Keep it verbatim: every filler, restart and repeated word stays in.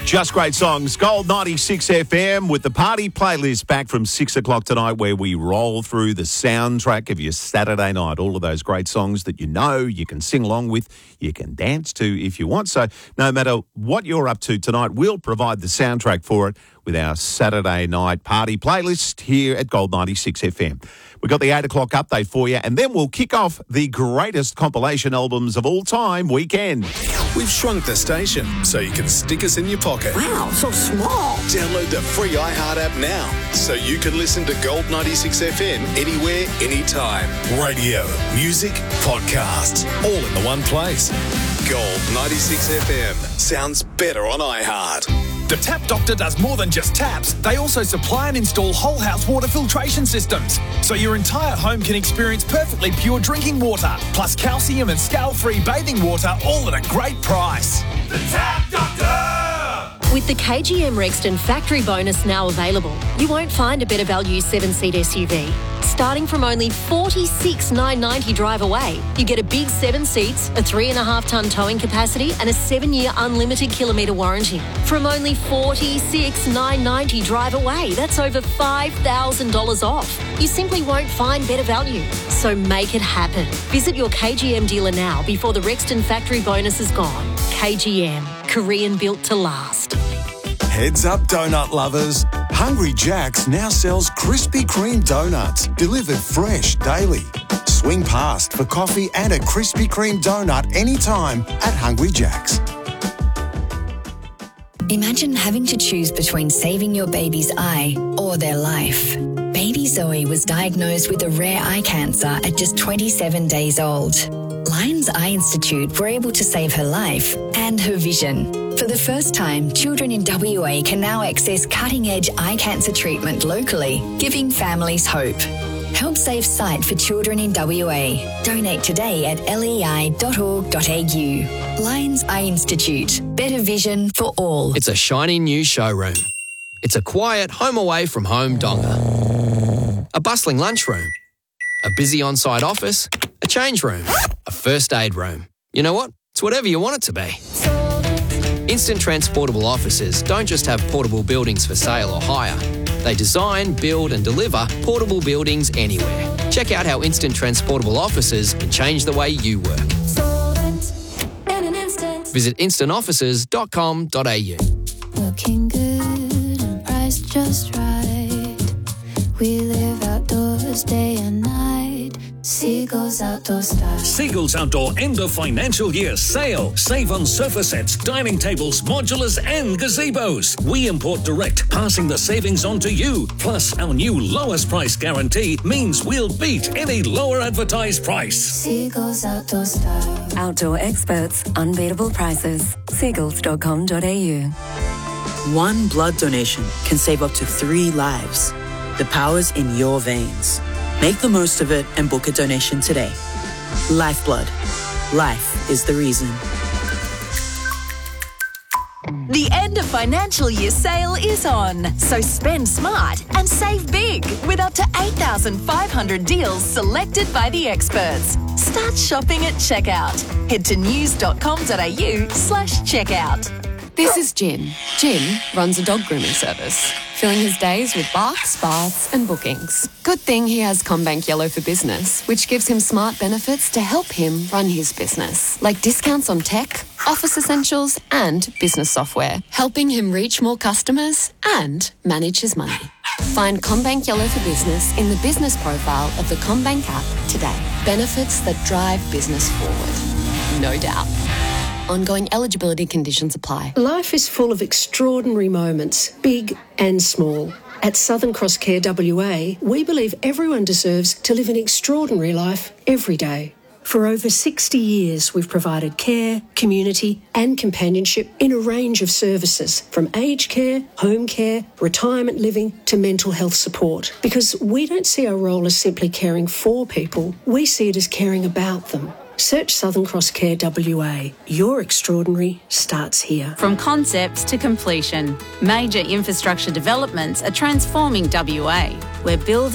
Just great songs. Gold ninety-six F M with the party playlist back from six o'clock tonight, where we roll through the soundtrack of your Saturday night. All of those great songs that you know, you can sing along with, you can dance to if you want. So no matter what you're up to tonight, we'll provide the soundtrack for it with our Saturday night party playlist here at Gold ninety-six F M. We've got the eight o'clock update for you, and then we'll kick off the greatest compilation albums of all time weekend. We've shrunk the station so you can stick us in your pocket. Wow, so small. Download the free iHeart app now so you can listen to Gold ninety-six F M anywhere, anytime. Radio, music, podcasts, all in the one place. Gold ninety-six F M sounds better on iHeart. The Tap Doctor does more than just taps. They also supply and install whole house water filtration systems, so your entire home can experience perfectly pure drinking water, plus calcium and scale-free bathing water, all at a great price. The Tap Doctor! With the K G M Rexton factory bonus now available, you won't find a better value seven-seat S U V. Starting from only forty-six thousand nine hundred ninety drive away, you get a big seven seats, a three and a half tonne towing capacity and a seven-year unlimited kilometre warranty. From only forty-six thousand nine hundred ninety drive away, that's over five thousand dollars off. You simply won't find better value. So make it happen. Visit your K G M dealer now before the Rexton factory bonus is gone. K G M, Korean built to last. Heads up, donut lovers. Hungry Jack's now sells Krispy Kreme donuts, delivered fresh daily. Swing past for coffee and a Krispy Kreme donut anytime at Hungry Jack's. Imagine having to choose between saving your baby's eye or their life. Baby Zoe was diagnosed with a rare eye cancer at just twenty-seven days old. Lions Eye Institute were able to save her life and her vision. For the first time, children in W A can now access cutting-edge eye cancer treatment locally, giving families hope. Help save sight for children in W A. Donate today at lei dot org dot a u. Lions Eye Institute. Better vision for all. It's a shiny new showroom. It's a quiet home away from home donga. A bustling lunchroom. A busy on-site office. A change room. A first aid room. You know what? It's whatever you want it to be. Instant Transportable Offices don't just have portable buildings for sale or hire. They design, build and deliver portable buildings anywhere. Check out how Instant Transportable Offices can change the way you work. Visit instant offices dot com dot a u. Looking good and priced just right. We live outdoors day and night. Seagulls Outdoor Style. Seagulls Outdoor end of financial year sale. Save on sofa sets, dining tables, modulars and gazebos. We import direct, passing the savings on to you. Plus, our new lowest price guarantee means we'll beat any lower advertised price. Seagulls Outdoor Style. Outdoor experts, unbeatable prices. seagulls dot com dot a u. One blood donation can save up to three lives. The power's in your veins. Make the most of it and book a donation today. Lifeblood. Life is the reason. The end of financial year sale is on, so spend smart and save big with up to eight thousand five hundred deals selected by the experts. Start shopping at checkout. Head to news dot com dot a u slash checkout. This is Jim. Jim runs a dog grooming service, filling his days with barks, baths and bookings. Good thing he has CommBank Yellow for Business, which gives him smart benefits to help him run his business, like discounts on tech, office essentials and business software, helping him reach more customers and manage his money. Find CommBank Yellow for Business in the business profile of the CommBank app today. Benefits that drive business forward. No doubt. Ongoing eligibility conditions apply. Life is full of extraordinary moments, big and small. At Southern Cross Care W A, we believe everyone deserves to live an extraordinary life every day. For over sixty years, we've provided care, community and companionship in a range of services, from aged care, home care, retirement living to mental health support. Because we don't see our role as simply caring for people, we see it as caring about them. Search Southern Cross Care W A. Your extraordinary starts here. From concept to completion, major infrastructure developments are transforming W A. We're building